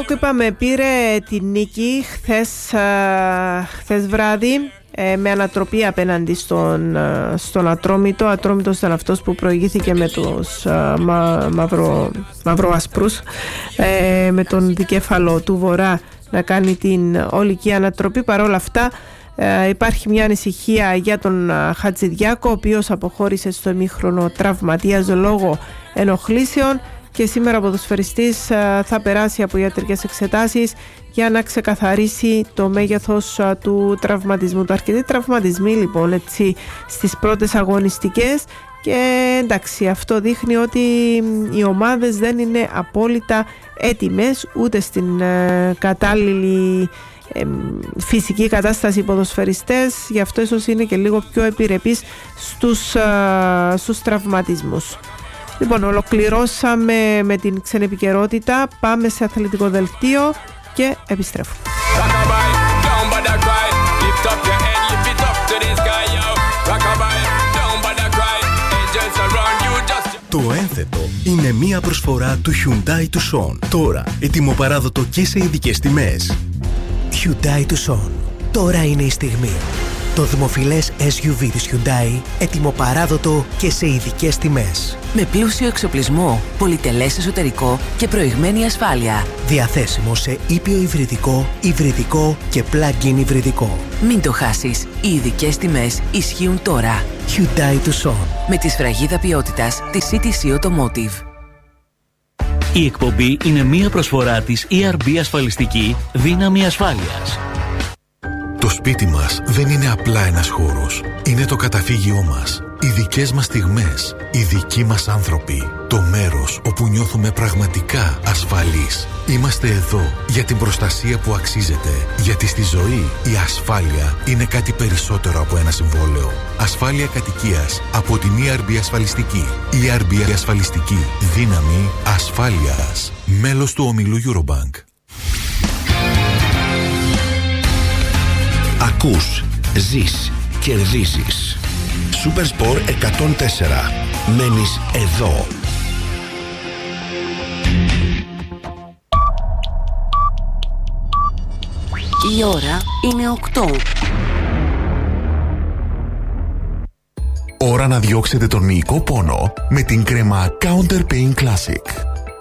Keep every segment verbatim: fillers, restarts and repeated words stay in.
ΠΑΟΚ, είπαμε, πήρε την νίκη χθες, χθες βράδυ ε, με ανατροπή απέναντι στον, στον Ατρόμητο. Ατρόμητος ήταν αυτός που προηγήθηκε με τους α, μα, μαυρο, μαυροασπρούς, ε, με τον δικέφαλο του Βορρά να κάνει την ολική ανατροπή. Παρ' όλα αυτά ε, υπάρχει μια ανησυχία για τον Χατζηδιάκο, ο οποίος αποχώρησε στο ημίχρονο τραυματίας λόγω ενοχλήσεων, και σήμερα ο ποδοσφαιριστής θα περάσει από ιατρικές εξετάσεις για να ξεκαθαρίσει το μέγεθος του τραυματισμού του. Αρκετοί τραυματισμοί λοιπόν έτσι στις πρώτες αγωνιστικές, και εντάξει, αυτό δείχνει ότι οι ομάδες δεν είναι απόλυτα έτοιμες ούτε στην ε, κατάλληλη ε, φυσική κατάσταση οι ποδοσφαιριστές, γι' αυτό ίσως είναι και λίγο πιο επιρρεπείς στους, ε, στους τραυματισμούς. Λοιπόν, ολοκληρώσαμε με την ξενεπικαιρότητα, πάμε σε αθλητικό δελτίο και επιστρέφουμε. Το ένθετο είναι μία προσφορά του Hyundai Tucson. Τώρα ετοιμοπαράδοτο και σε ειδικές τιμές. Hyundai Tucson. Τώρα είναι η στιγμή. Το δημοφιλές ες γιου βι της Hyundai, ετοιμοπαράδοτο και σε ειδικές τιμές. Με πλούσιο εξοπλισμό, πολυτελές εσωτερικό και προηγμένη ασφάλεια. Διαθέσιμο σε ήπιο υβριδικό, υβριδικό και plug-in υβριδικό. Μην το χάσεις, οι ειδικές τιμές ισχύουν τώρα. Hyundai Tucson. Με τη σφραγίδα ποιότητας της σι τι σι Automotive. Η εκπομπή είναι μία προσφορά της ι αρ μπι Ασφαλιστική, δύναμη ασφάλειας. Το σπίτι μας δεν είναι απλά ένας χώρος. Είναι το καταφύγιό μας. Οι δικές μας στιγμές. Οι δικοί μας άνθρωποι. Το μέρος όπου νιώθουμε πραγματικά ασφαλείς. Είμαστε εδώ για την προστασία που αξίζετε. Γιατί στη ζωή η ασφάλεια είναι κάτι περισσότερο από ένα συμβόλαιο. Ασφάλεια κατοικίας από την ι αρ μπι Ασφαλιστική. ι αρ μπι Ασφαλιστική. Δύναμη ασφάλειας. Μέλος του ομιλού Eurobank. Ακούς, ζεις, κερδίζεις. Supersport εκατόν τέσσερα. Μένεις εδώ. Η ώρα είναι οκτώ. Ώρα να διώξετε τον μυϊκό πόνο με την κρέμα Counter Pain Classic.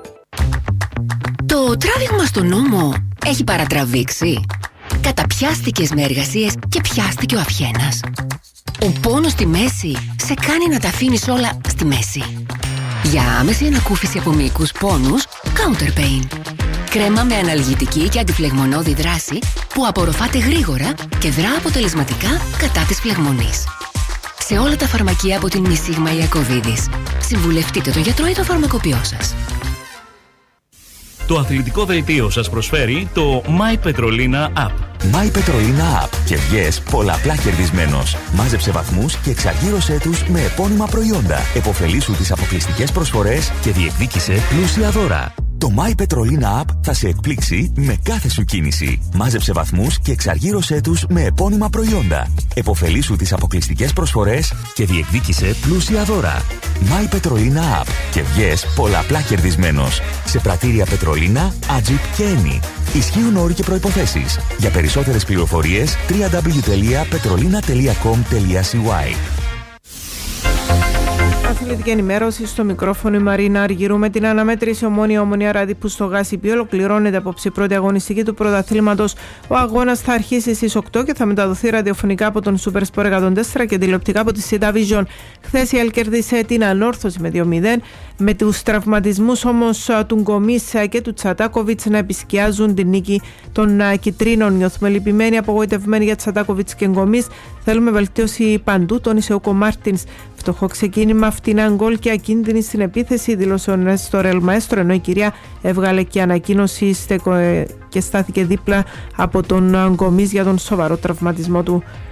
Το τράβηγμα στον ώμο έχει παρατραβήξει. Καταπιάστηκες με εργασίες και πιάστηκε ο αυχένας. Ο πόνος στη μέση σε κάνει να τα αφήνεις όλα στη μέση. Για άμεση ανακούφιση από μυϊκούς πόνους, Counter Pain. Κρέμα με αναλγητική και αντιφλεγμονώδη δράση που απορροφάται γρήγορα και δρά αποτελεσματικά κατά της φλεγμονής. Σε όλα τα φαρμακεία από την Μισίγμα Ιακωβίδης. Συμβουλευτείτε τον γιατρό ή το φαρμακοποιό σας. Το αθλητικό δελτίο σας προσφέρει το My Petrolina App. My Petrolina App. Και βγες πολλαπλά κερδισμένος. Μάζεψε βαθμούς και εξαργύρωσέ τους με επώνυμα προϊόντα. Εποφελήσου τις αποκλειστικές προσφορές και διεκδίκησε πλούσια δώρα. Το My Petrolina App θα σε εκπλήξει με κάθε σου κίνηση. Μάζεψε βαθμούς και εξαργύρωσέ τους με επώνυμα προϊόντα. Εποφελήσου τις αποκλειστικές προσφορές και διεκδίκησε πλούσια δώρα. My Petrolina App. Και βγες πολλαπλά κερδισμένος. Σε πρατήρια Πετρολίνα, Ατζιπ και Eni. Ισχύουν όροι και προϋποθέσεις. Για περισσότερες πληροφορίες double-u double-u double-u τελεία petrolina τελεία com τελεία σι γουάι. Αθλητική ενημέρωση, στο μικρόφωνο η Μαρίνα Αργυρού. Με την αναμέτρηση Ομόνια Ομονία Ραδίππου στο Γάσιπι ολοκληρώνεται απόψε η πρώτη αγωνιστική του πρωταθλήματος. Ο αγώνας θα αρχίσει στις οκτώ και θα μεταδοθεί ραδιοφωνικά από τον Supersport εκατόν τέσσερα και τηλεοπτικά από τη Sida Vision. Χθες η ΑΕΛ κέρδισε την Ανόρθωση με δύο μηδέν, με τους τραυματισμούς όμως του Γκομής και του Τσατάκοβιτς να επισκιάζουν την νίκη των Κιτρίνων. Νιώθουμε λυπημένοι, απογοητευμένοι για Τσατάκοβιτς και Γκομής. Θέλουμε βελτίωση παντού, τόνισε ο Ούκο Μάρτινς. Φτωχό ξεκίνημα, φτηνά γκολ και ακίνδυνη στην επίθεση, δήλωσε ο Νέστορ Ελμαέστρο, ενώ η κυρία έβγαλε και ανακοίνωση και στάθηκε δίπλα από τον Γκομής για τον σοβαρό τραυματισμό του.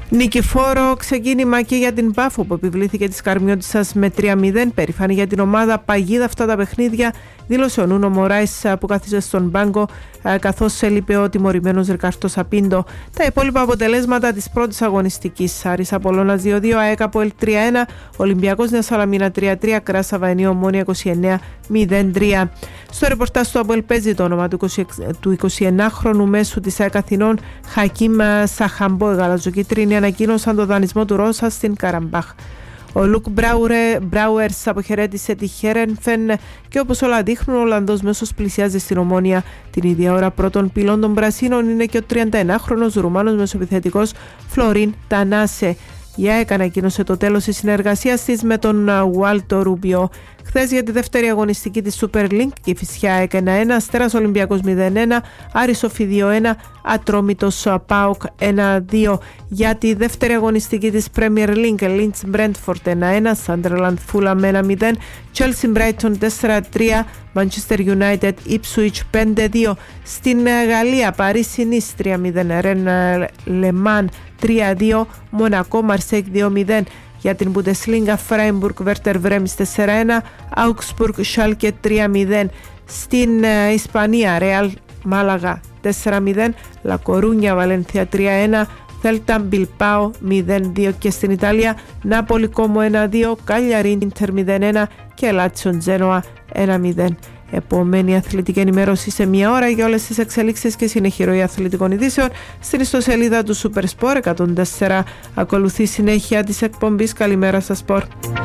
Νικηφόρο ξεκίνημα και για την Πάφο που επιβλήθηκε της Καρμιώτισσας με τρία μηδέν. Περήφανη για την ομάδα, παγίδα αυτά τα παιχνίδια, δήλωσε ο Νούνο Μωράης που καθίσε στον πάγκο καθώς έλειπε ο τιμωρημένος Ρικάρτο Σαπίντο. Τα υπόλοιπα αποτελέσματα της πρώτης αγωνιστικής: Άρης Απολλώνας δύο δύο, ΑΕΚ ΑΠΟΕΛ τρία ένα, Ολυμπιακός Νέα Σαλαμίνα τρία τρία, Κράσα Βαενίου Ομόνια είκοσι εννέα μηδέν τρία. Στο ρεπορτάζ του ΑΠΟΕΛ παίζει το όνομα του εικοσιενάχρονου μέσου της ΑΕΚ Αθηνών Χακίμ Σαχαμπό. Οι γαλαζοκίτρινοι ανακοίνωσαν το δανεισμό του Ρώσα στην Καραμπάχ. Ο Λουκ Μπράουερς αποχαιρέτησε τη Χέρενφεν και όπως όλα δείχνουν ο Ολλανδός μέσος πλησιάζει στην Ομόνια. Την ίδια ώρα πρώτων πυλών των Πρασίνων είναι και ο τριανταενάχρονος Ρουμάνος μεσοεπιθετικός Φλωρίν Τανάσε. Η ΑΕΚ ανακοίνωσε το τέλος της συνεργασίας της με τον Ουάλτο Ρούμπιο. Χθες για τη δεύτερη αγωνιστική της Super League, η Κηφισιά ΑΕΚ ένα ένα, Αστέρας Ολυμπιακός μηδέν ένα, Άρης Σοφή δύο ένα, Ατρόμητος ΠΑΟΚ ένα δύο. Για τη δεύτερη αγωνιστική της Premier League, Leeds Brentford ένα ένα, Sunderland Fulham ένα μηδέν, Chelsea Brighton τέσσερα τρία, Manchester United Ipswich πέντε δύο. Στην Γαλλία, Παρίσι Νις τρία μηδέn, Rennes Le Mans τρία δύο, Μονακό Μαρσέικ δύο μηδέν. Για την Bundesliga, Freiburg Werder Bremen τέσσερα ένα, Augsburg Schalke τρία μηδέν. Στην uh, Ισπανία, Real Μάλαγα τέσσερα μηδέν, La Coruña Valencia τρία ένα, Celta Bilbao μηδέν δύο. Και στην Ιταλία, Νάπολη Como ένα δύο, Cagliari Inter μηδέν ένα και Lazio Genoa ένα μηδέν. Επόμενη αθλητική ενημέρωση σε μία ώρα για όλες τις εξελίξεις και συνεχή ροή αθλητικών ειδήσεων στην ιστοσελίδα του Super Sport εκατόν τέσσερα. Ακολουθεί συνέχεια της εκπομπής. Καλημέρα στα Σπορ.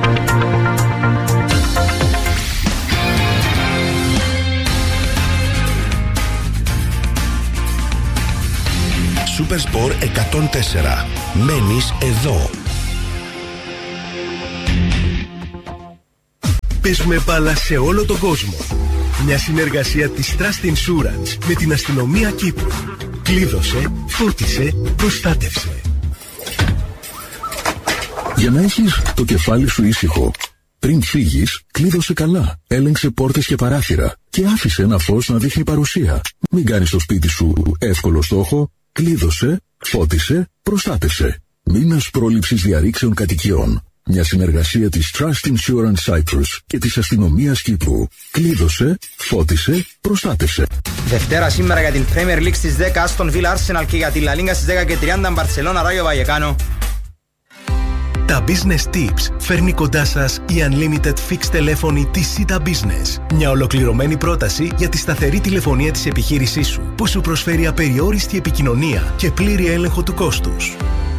Super Sport εκατόν τέσσερα. Μένεις εδώ. Παίζουμε μπάλα σε όλο τον κόσμο. Μια συνεργασία της Trust Insurance με την αστυνομία Κύπρου. Κλείδωσε, φώτισε, προστάτευσε. Για να έχεις το κεφάλι σου ήσυχο, πριν φύγεις, κλείδωσε καλά, έλεγξε πόρτες και παράθυρα και άφησε ένα φως να δείχνει παρουσία. Μην κάνεις το σπίτι σου εύκολο στόχο. Κλείδωσε, φώτισε, προστάτευσε. Μήνας πρόληψης διαρρήξεων κατοικιών. Μια συνεργασία της Trust Insurance Cyprus και της αστυνομίας Κύπρου. Κλείδωσε, φώτισε, προστάτευσε. Δευτέρα σήμερα για την Premier League στις δέκα, Aston Villa Arsenal, και για τη La Liga στις δέκα και τριάντα, Barcelona Rayo Vallecano. Τα Business Tips φέρνει κοντά σας η Unlimited Fixed τηλέφωνη της Sita Business. Μια ολοκληρωμένη πρόταση για τη σταθερή τηλεφωνία της επιχείρησής σου, που σου προσφέρει απεριόριστη επικοινωνία και πλήρη έλεγχο του κόστους.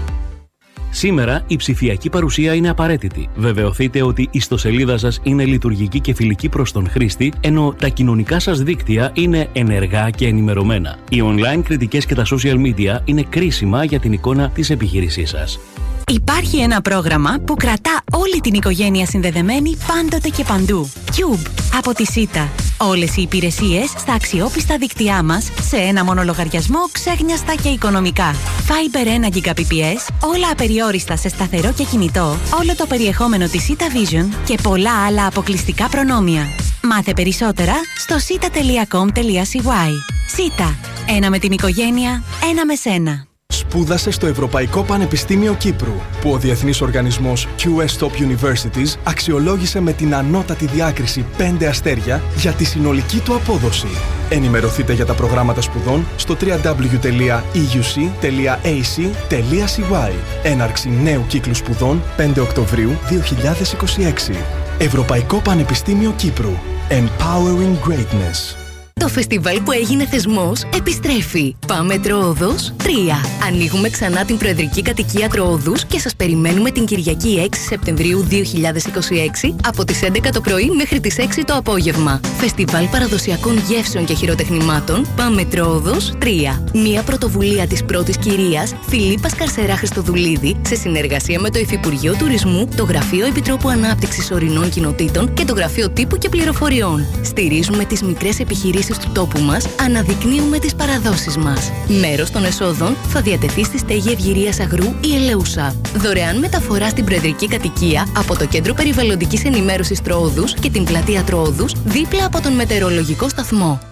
Σήμερα η ψηφιακή παρουσία είναι απαραίτητη. Βεβαιωθείτε ότι η ιστοσελίδα σας είναι λειτουργική και φιλική προς τον χρήστη, ενώ τα κοινωνικά σας δίκτυα είναι ενεργά και ενημερωμένα. Οι online κριτικές και τα social media είναι κρίσιμα για την εικόνα της επιχείρησής σας. Υπάρχει ένα πρόγραμμα που κρατά όλη την οικογένεια συνδεδεμένη πάντοτε και παντού. Cube από τη Sita. Όλες οι υπηρεσίες στα αξιόπιστα δίκτυά μας σε ένα μόνο λογαριασμό, ξέχνιαστα και οικονομικά. Fiber ένα Gbps, όλα απεριόριστα σε σταθερό και κινητό, όλο το περιεχόμενο της Sita Vision και πολλά άλλα αποκλειστικά προνόμια. Μάθε περισσότερα στο sita τελεία com τελεία c y. Sita. Ένα με την οικογένεια, ένα με σένα. Σπούδασε στο Ευρωπαϊκό Πανεπιστήμιο Κύπρου, που ο διεθνής οργανισμός κιου ες Top Universities αξιολόγησε με την ανώτατη διάκριση πέντε αστέρια για τη συνολική του απόδοση. Ενημερωθείτε για τα προγράμματα σπουδών στο double-u double-u double-u τελεία e u c τελεία a c τελεία c y. Έναρξη νέου κύκλου σπουδών πέντε Οκτωβρίου δύο χιλιάδες είκοσι έξι. Ευρωπαϊκό Πανεπιστήμιο Κύπρου. Empowering Greatness. Το φεστιβάλ που έγινε θεσμός επιστρέφει. Πάμε Τροόδος τρία. Ανοίγουμε ξανά την Προεδρική Κατοικία Τροόδους και σας περιμένουμε την Κυριακή έξι Σεπτεμβρίου δύο χιλιάδες είκοσι έξι από τις έντεκα το πρωί μέχρι τις έξι το απόγευμα. Φεστιβάλ παραδοσιακών γεύσεων και χειροτεχνημάτων Πάμε Τροόδος τρία. Μια πρωτοβουλία της πρώτης κυρίας Φιλίππας Καρσερά Χριστοδουλίδη σε συνεργασία με το Υφυπουργείο Τουρισμού, το Γραφείο Επιτρόπου Ανάπτυξης Ορεινών Κοινοτήτων και το Γραφείο Τύπου και Πληροφοριών. Στηρίζουμε τις μικρές επιχειρήσεις του τόπου μας, αναδεικνύουμε τις παραδόσεις μας. Μέρος των εσόδων θα διατεθεί στη Στέγη Ευγυρίας Αγρού η Ελεούσα. Δωρεάν μεταφορά στην Προεδρική Κατοικία από το Κέντρο Περιβαλλοντικής Ενημέρωσης Τροόδους και την Πλατεία Τροόδους, δίπλα από τον Μετεωρολογικό Σταθμό.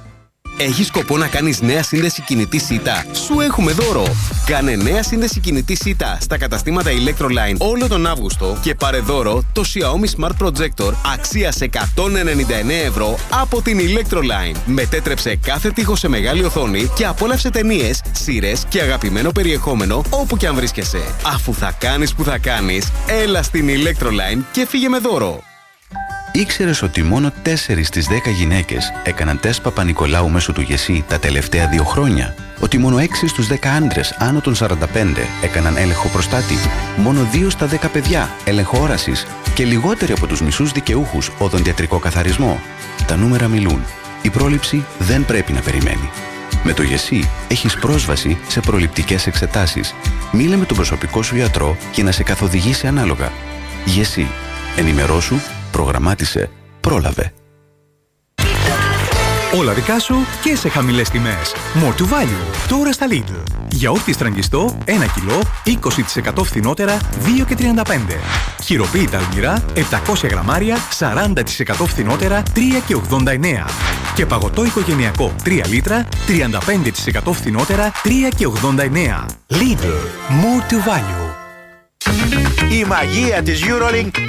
Έχεις σκοπό να κάνεις νέα σύνδεση κινητή σίτα? Σου έχουμε δώρο! Κάνε νέα σύνδεση κινητή σίτα στα καταστήματα Electroline όλο τον Αύγουστο και πάρε δώρο το Xiaomi Smart Projector αξίας εκατόν ενενήντα εννέα ευρώ από την Electroline. Μετέτρεψε κάθε τοίχο σε μεγάλη οθόνη και απόλαυσε ταινίες, σειρές και αγαπημένο περιεχόμενο όπου και αν βρίσκεσαι. Αφού θα κάνεις που θα κάνεις, έλα στην Electroline και φύγε με δώρο! Ήξερες ότι μόνο τέσσερις στις δέκα γυναίκες έκαναν τεστ Παπα-Νικολάου μέσω του ΓΕΣΥ τα τελευταία δύο χρόνια? Ότι μόνο έξι στους δέκα άντρες άνω των σαράντα πέντε έκαναν έλεγχο προστάτη? Μόνο δύο στα δέκα παιδιά έλεγχο όρασης? Και λιγότεροι από τους μισούς δικαιούχους οδοντιατρικό καθαρισμό? Τα νούμερα μιλούν. Η πρόληψη δεν πρέπει να περιμένει. Με το ΓΕΣΥ έχεις πρόσβαση σε προληπτικές εξετάσεις. Μίλε με τον προσωπικό σου γιατρό και να σε καθοδηγήσει ανάλογα. ΓΕΣΥ. Ενημερώσου, προγραμμάτισε, πρόλαβε. Όλα δικά σου και σε χαμηλές τιμές. More to value, τώρα στα Lidl. Για ό,τι στραγγιστό, ένα κιλό, είκοσι τοις εκατό φθηνότερα, δύο και τριάντα πέντε. Χειροποίητα αλμυρά, επτακόσια γραμμάρια, σαράντα τοις εκατό φθηνότερα, τρία και ογδόντα εννέα. Και παγωτό οικογενειακό, τρία λίτρα, τριάντα πέντε τοις εκατό φθηνότερα, τρία και ογδόντα εννέα. Lidl, more to value. Η μαγεία της EuroLink